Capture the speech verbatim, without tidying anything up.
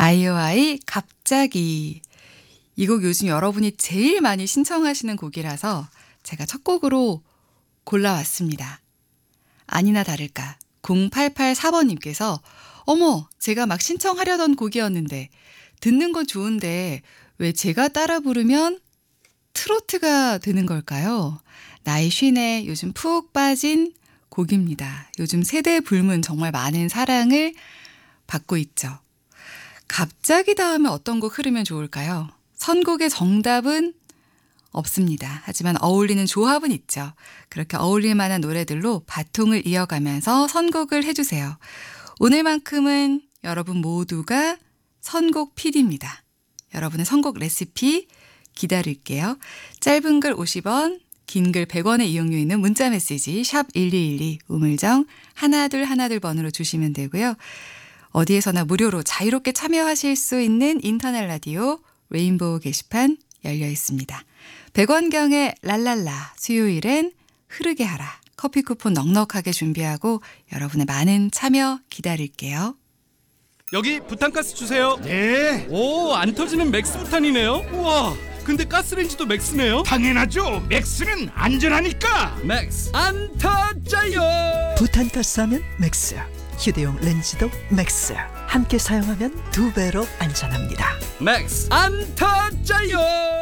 아이오아이 갑자기. 이 곡 요즘 여러분이 제일 많이 신청하시는 곡이라서 제가 첫 곡으로 골라왔습니다. 아니나 다를까 공팔팔사 번님께서 어머, 제가 막 신청하려던 곡이었는데 듣는 건 좋은데 왜 제가 따라 부르면 트로트가 되는 걸까요? 나의 쉰에 요즘 푹 빠진 곡입니다. 요즘 세대 불문 정말 많은 사랑을 받고 있죠. 갑자기 다음에 어떤 곡 흐르면 좋을까요? 선곡의 정답은 없습니다. 하지만 어울리는 조합은 있죠. 그렇게 어울릴 만한 노래들로 바통을 이어가면서 선곡을 해주세요. 오늘만큼은 여러분 모두가 선곡 피디입니다. 여러분의 선곡 레시피 기다릴게요. 짧은 글 오십 원, 긴 글 백 원의 이용료 있는 문자 메시지 샵 일이일이 우물정 하나둘 하나둘 번으로 주시면 되고요. 어디에서나 무료로 자유롭게 참여하실 수 있는 인터넷 라디오 레인보우 게시판 열려 있습니다. 백 원경의 랄랄라 수요일엔 흐르게 하라. 커피 쿠폰 넉넉하게 준비하고 여러분의 많은 참여 기다릴게요. 여기 부탄가스 주세요. 네. 오, 안 터지는 맥스 부탄이네요. 우와, 근데 가스레인지도 맥스네요. 당연하죠. 맥스는 안전하니까. 맥스 안 터져요. 부탄가스 하면 맥스, 휴대용 렌즈도 맥스. 함께 사용하면 두 배로 안전합니다. 맥스 안 터져요.